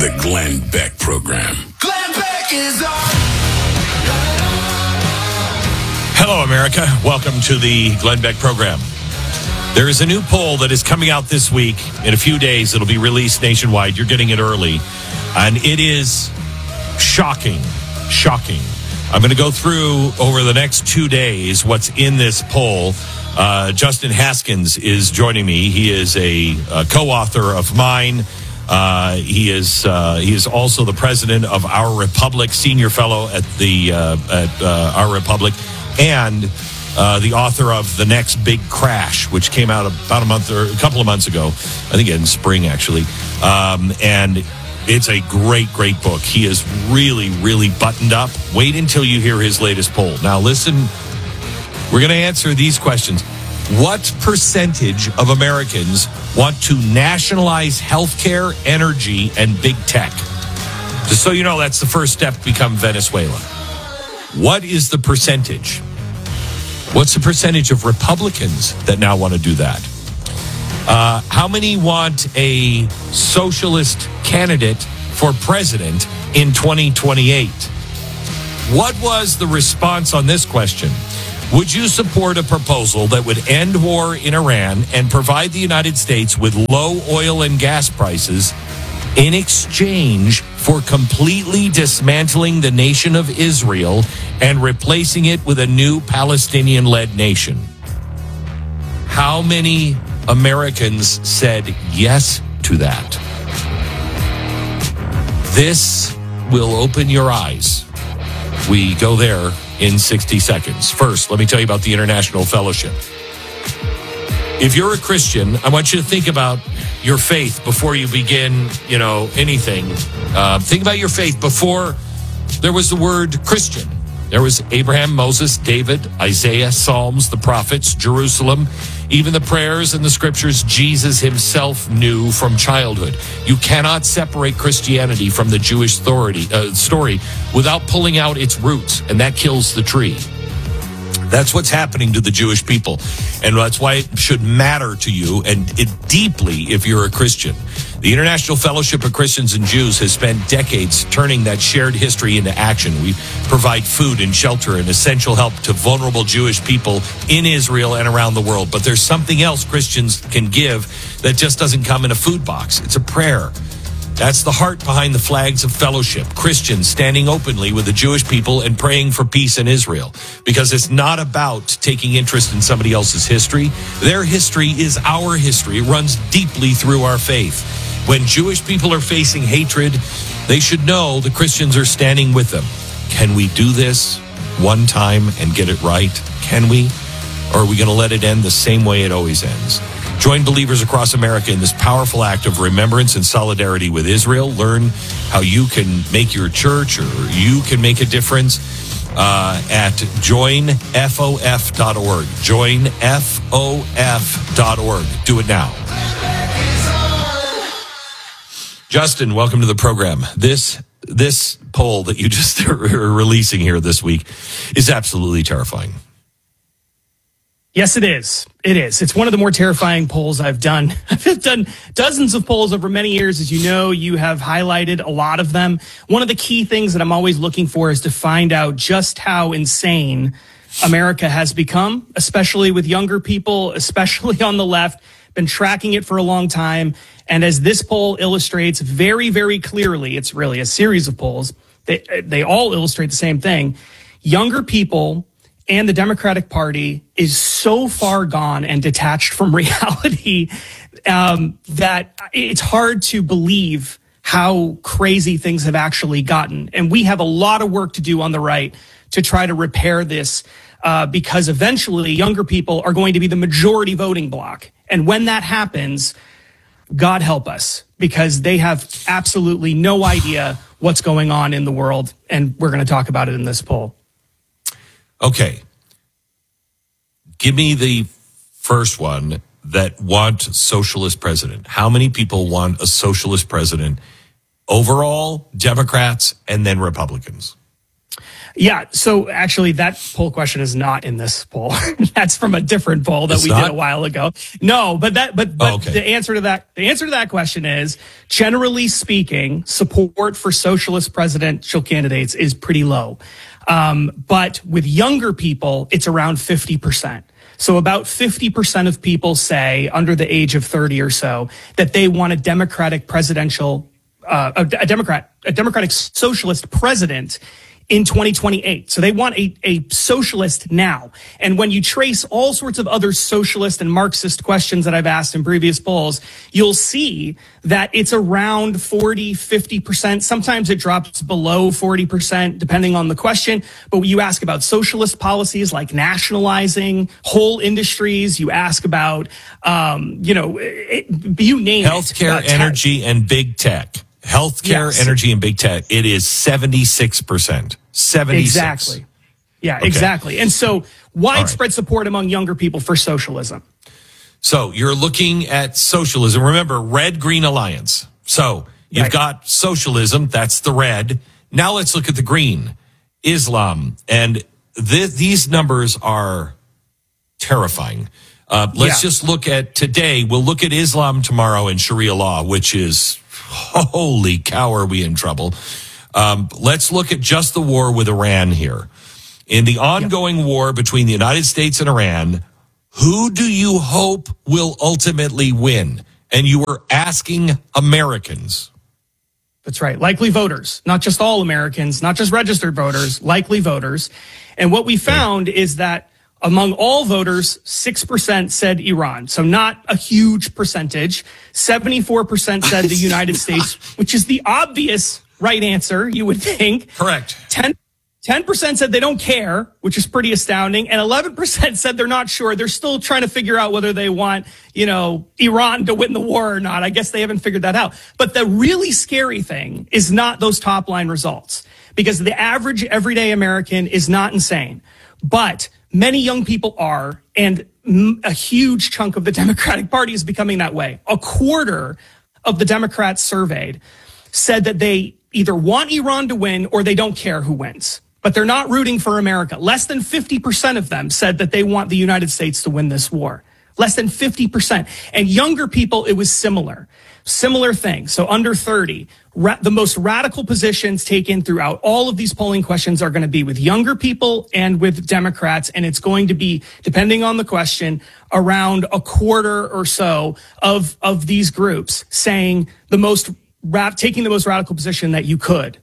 The Glenn Beck Program. Glenn Beck is on. Hello, America. Welcome to the Glenn Beck Program. There is a new poll that is coming out this week. In a few days, it'll be released nationwide. You're getting it early. And it is shocking. Shocking. I'm going to go through over the next 2 days what's in this poll. Justin Haskins is joining me. He is a co-author of mine. He is also the president of Our Republic, senior fellow at Our Republic, and the author of The Next Big Crash, which came out about a couple of months ago. I think in spring, actually. And it's a great, great book. He is really, really buttoned up. Wait until you hear his latest poll. Now, listen, we're going to answer these questions. What percentage of Americans want to nationalize healthcare, energy, and big tech? Just so you know, that's the first step to become Venezuela. What is the percentage? What's the percentage of Republicans that now want to do that? How many want a socialist candidate for president in 2028? What was the response on this question? Would you support a proposal that would end war in Iran and provide the United States with low oil and gas prices in exchange for completely dismantling the nation of Israel and replacing it with a new Palestinian-led nation? How many Americans said yes to that? This will open your eyes. We go there in 60 seconds. First, let me tell you about the International Fellowship. If you're a Christian, I want you to think about your faith before you begin, anything. Think about your faith before there was the word Christian. There was Abraham, Moses, David, Isaiah, Psalms, the prophets, Jerusalem, even the prayers and the scriptures Jesus himself knew from childhood. You cannot separate Christianity from the Jewish story without pulling out its roots, and that kills the tree. That's what's happening to the Jewish people, and that's why it should matter to you, and it deeply if you're a Christian. The International Fellowship of Christians and Jews has spent decades turning that shared history into action. We provide food and shelter and essential help to vulnerable Jewish people in Israel and around the world. But there's something else Christians can give that just doesn't come in a food box. It's a prayer. That's the heart behind the flags of fellowship. Christians standing openly with the Jewish people and praying for peace in Israel. Because it's not about taking interest in somebody else's history. Their history is our history. It runs deeply through our faith. When Jewish people are facing hatred, they should know the Christians are standing with them. Can we do this one time and get it right? Can we? Or are we going to let it end the same way it always ends? Join believers across America in this powerful act of remembrance and solidarity with Israel. Learn how you can make your church or you can make a difference at joinfof.org. Joinfof.org. Do it now. Justin, welcome to the program. This poll that you just are releasing here this week is absolutely terrifying. Yes, it is. It is. It's one of the more terrifying polls I've done. I've done dozens of polls over many years. As you know, you have highlighted a lot of them. One of the key things that I'm always looking for is to find out just how insane America has become, especially with younger people, especially on the left. Been tracking it for a long time. And as this poll illustrates very, very clearly, it's really a series of polls. They all illustrate the same thing. Younger people and the Democratic Party is so far gone and detached from reality that it's hard to believe how crazy things have actually gotten. And we have a lot of work to do on the right to try to repair this because eventually younger people are going to be the majority voting bloc. And when that happens, God help us, because they have absolutely no idea what's going on in the world. And we're going to talk about it in this poll. Okay. Give me the first one that want socialist president. How many people want a socialist president? Overall, Democrats and then Republicans. Yeah. So actually, that poll question is not in this poll. That's from a different poll that It's we not? did a while ago. No, but Oh, okay. the answer to that question is, generally speaking, support for socialist presidential candidates is pretty low. But with younger people, it's around 50%. So about 50% of people say under the age of 30 or so that they want a Democratic presidential, a Democratic socialist president in 2028. So they want a socialist now. And when you trace all sorts of other socialist and Marxist questions that I've asked in previous polls, you'll see that it's around 40, 50%. Sometimes it drops below 40%, depending on the question. But when you ask about socialist policies like nationalizing whole industries, you ask about, you name Healthcare, it. energy, and big tech. Healthcare, Yes. energy, and big tech. It is 76%. 76. Exactly. Yeah, Okay. exactly. And so widespread support among younger people for socialism. So you're looking at socialism. Remember, red-green alliance. So you've Right. got socialism. That's the red. Now let's look at the green, Islam. And these numbers are terrifying. Let's just look at today. We'll look at Islam tomorrow and Sharia law, which is, holy cow, are we in trouble? Let's look at just the war with Iran here. In the ongoing war between the United States and Iran, who do you hope will ultimately win? And you were asking Americans. That's right. Likely voters, not just all Americans, not just registered voters, likely voters. And what we found is that among all voters, 6% said Iran. So not a huge percentage. 74% said the United States, which is the obvious right answer, you would think. Correct. 10% said they don't care, which is pretty astounding. And 11% said they're not sure. They're still trying to figure out whether they want, Iran to win the war or not. I guess they haven't figured that out. But the really scary thing is not those top line results, because the average everyday American is not insane. But many young people are, and a huge chunk of the Democratic Party is becoming that way. A quarter of the Democrats surveyed said that they either want Iran to win or they don't care who wins. But they're not rooting for America. Less than 50% of them said that they want the United States to win this war. Less than 50%. And younger people, it was similar. Similar thing. So under 30, the most radical positions taken throughout all of these polling questions are going to be with younger people and with Democrats. And it's going to be, depending on the question, around a quarter or so of these groups saying taking the most radical position that you could.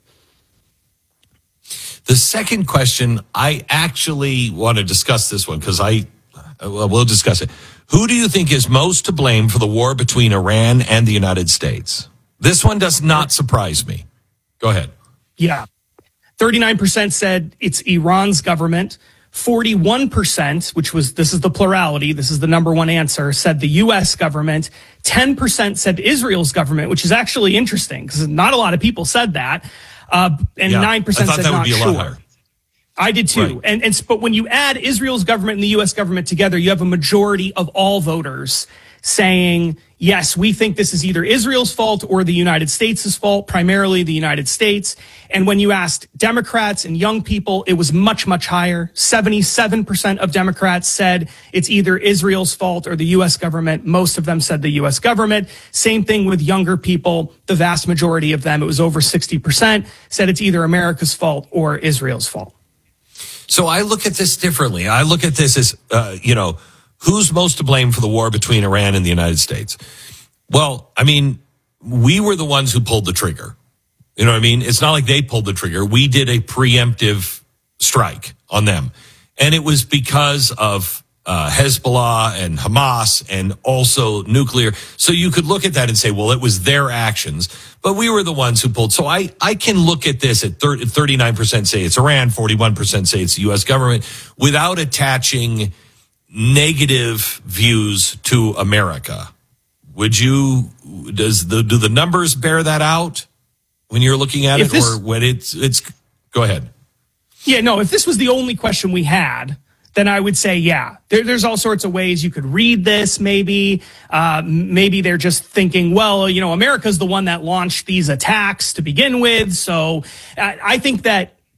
The second question, I actually want to discuss this one because we'll discuss it. Who do you think is most to blame for the war between Iran and the United States? This one does not surprise me. Go ahead. Yeah. 39% said it's Iran's government. 41%, this is the plurality, this is the number one answer, said the U.S. government. 10% said Israel's government, which is actually interesting because not a lot of people said that. And 9% said not sure. I did too. Right. But when you add Israel's government and the U.S. government together, you have a majority of all voters saying, yes, we think this is either Israel's fault or the United States' fault, primarily the United States. And when you asked Democrats and young people, it was much, much higher. 77% of Democrats said it's either Israel's fault or the U.S. government. Most of them said the U.S. government. Same thing with younger people. The vast majority of them, it was over 60%, said it's either America's fault or Israel's fault. So I look at this differently. I look at this as, who's most to blame for the war between Iran and the United States? Well, I mean, we were the ones who pulled the trigger. You know what I mean? It's not like they pulled the trigger. We did a preemptive strike on them. And it was because of Hezbollah and Hamas and also nuclear. So you could look at that and say, well, it was their actions. But we were the ones who pulled. So I can look at this at 39% say it's Iran, 41% say it's the U.S. government without attaching negative views to America. Would you, do the numbers bear that out when you're looking at it, or when it's, go ahead. Yeah, no, if this was the only question we had, then I would say, yeah, there's all sorts of ways you could read this. Maybe they're just thinking, well, America's the one that launched these attacks to begin with. So I think that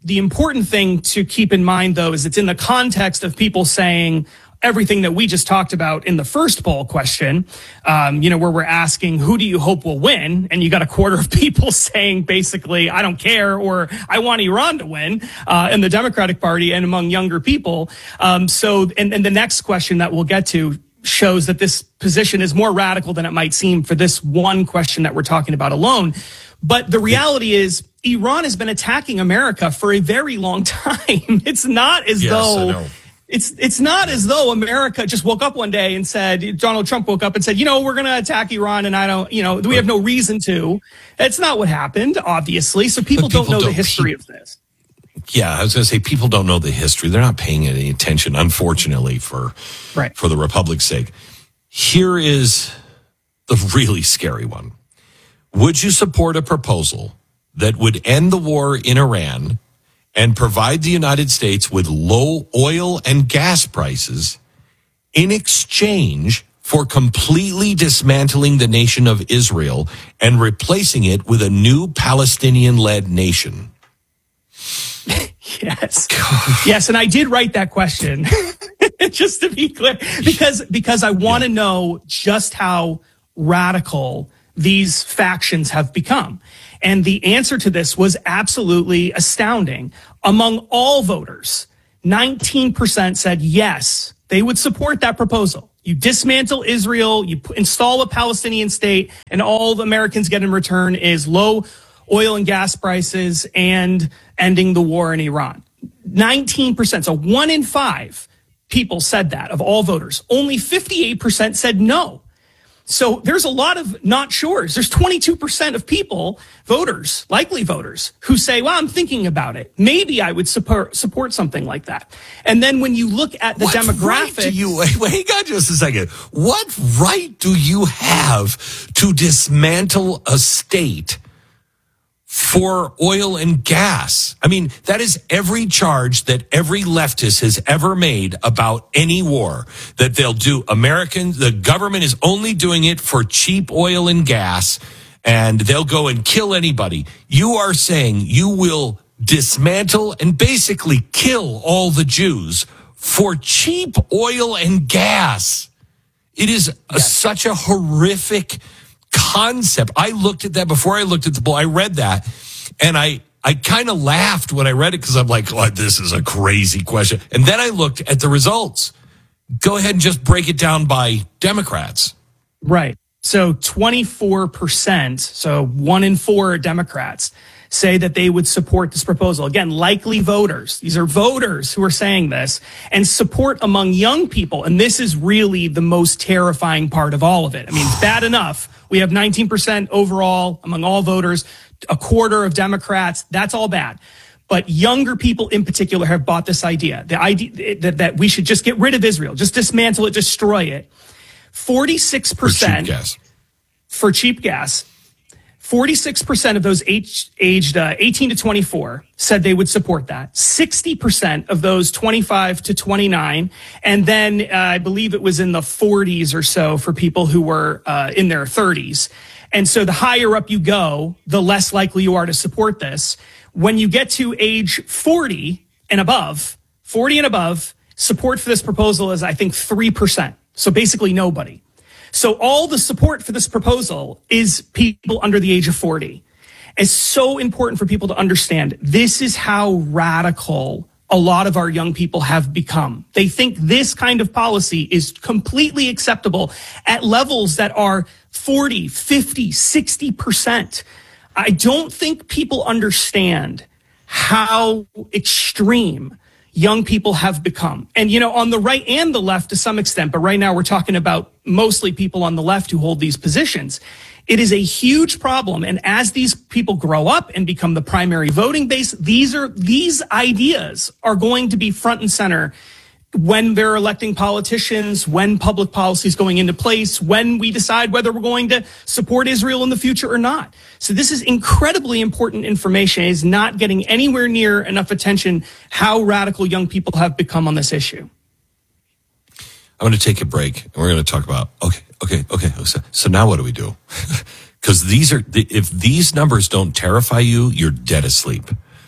the important thing to keep in mind, though, is it's in the context of people saying everything that we just talked about in the first poll question, where we're asking, who do you hope will win? And you got a quarter of people saying basically, I don't care, or I want Iran to win, in the Democratic Party and among younger people. And the next question that we'll get to shows that this position is more radical than it might seem for this one question that we're talking about alone. But the reality is, Iran has been attacking America for a very long time. It's not as though it's not as though America just woke up one day and said, Donald Trump woke up and said, we're going to attack Iran, and we have no reason to. That's not what happened, obviously. So people don't know the history of this. Yeah, I was going to say, people don't know the history. They're not paying any attention, unfortunately, for the Republic's sake. Here is the really scary one. Would you support a proposal that would end the war in Iran and provide the United States with low oil and gas prices in exchange for completely dismantling the nation of Israel and replacing it with a new Palestinian-led nation? Yes. Yes, and I did write that question, just to be clear, because I want to know just how radical these factions have become. And the answer to this was absolutely astounding. Among all voters, 19% said yes, they would support that proposal. You dismantle Israel, you install a Palestinian state, and all the Americans get in return is low oil and gas prices and ending the war in Iran. 19%, so 1 in 5 people said that of all voters. Only 58% said no. So there's a lot of not sures. There's 22% of people, voters, likely voters, who say, well, I'm thinking about it. Maybe I would support something like that. And then when you look at the demographics... Hang on just a second. What right do you have to dismantle a state for oil and gas? I mean, that is every charge that every leftist has ever made about any war, that they'll do. The government is only doing it for cheap oil and gas, and they'll go and kill anybody. You are saying you will dismantle and basically kill all the Jews for cheap oil and gas. It is such a horrific concept. I looked at that before I looked at the poll. I read that, and I kind of laughed when I read it because I'm like, oh, this is a crazy question. And then I looked at the results. Go ahead and just break it down by Democrats. Right. So 24%, so 1 in 4 Democrats say that they would support this proposal. Again, likely voters. These are voters who are saying this, and support among young people. And this is really the most terrifying part of all of it. I mean, it's bad enough. We have 19% overall among all voters, a quarter of Democrats. That's all bad. But younger people in particular have bought this idea, the idea that we should just get rid of Israel, just dismantle it, destroy it. 46% for cheap gas. 46% of those aged 18 to 24 said they would support that. 60% of those 25 to 29. And then I believe it was in the 40s or so for people who were in their 30s. And so the higher up you go, the less likely you are to support this. When you get to age 40 and above, support for this proposal is, I think, 3%. So basically nobody. So all the support for this proposal is people under the age of 40. It's so important for people to understand this is how radical a lot of our young people have become. They think this kind of policy is completely acceptable at levels that are 40, 50, 60%. I don't think people understand how extreme young people have become. And, on the right and the left to some extent, but right now we're talking about mostly people on the left who hold these positions. It is a huge problem. And as these people grow up and become the primary voting base, these ideas are going to be front and center when they're electing politicians, when public policy is going into place, when we decide whether we're going to support Israel in the future or not. So this is incredibly important information. It is not getting anywhere near enough attention how radical young people have become on this issue. I'm going to take a break, and we're going to talk about, okay. So now what do we do? Because if these numbers don't terrify you, you're dead asleep.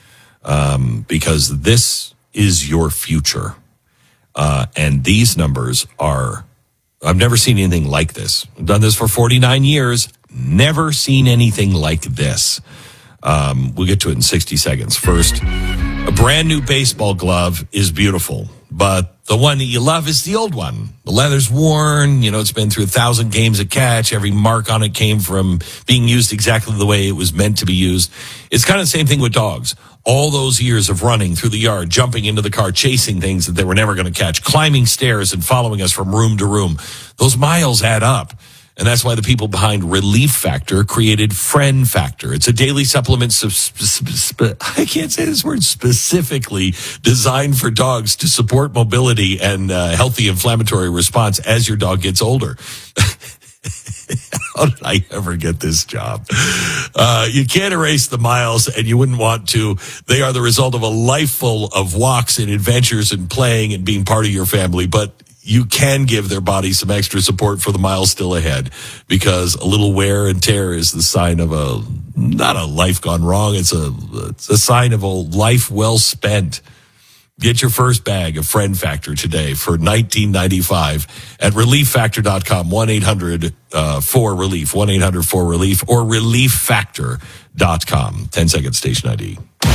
because this is your future. And these numbers are, I've never seen anything like this. I've done this for 49 years, never seen anything like this. We'll get to it in 60 seconds. First, a brand new baseball glove is beautiful, but the one that you love is the old one. The leather's worn, it's been through 1,000 games of catch. Every mark on it came from being used exactly the way it was meant to be used. It's kind of the same thing with dogs. All those years of running through the yard, jumping into the car, chasing things that they were never going to catch, climbing stairs and following us from room to room. Those miles add up. And that's why the people behind Relief Factor created Friend Factor. It's a daily supplement, I can't say this word, specifically designed for dogs to support mobility and healthy inflammatory response as your dog gets older. How did I ever get this job? You can't erase the miles, and you wouldn't want to. They are the result of a life full of walks and adventures and playing and being part of your family. But you can give their body some extra support for the miles still ahead, because a little wear and tear is the sign of not a life gone wrong. It's a sign of a life well spent. Get your first bag of Friend Factor today for $19.95 at relieffactor.com, 1-800-4RELIEF, 1-800-4RELIEF, or relieffactor.com. 10-second station ID.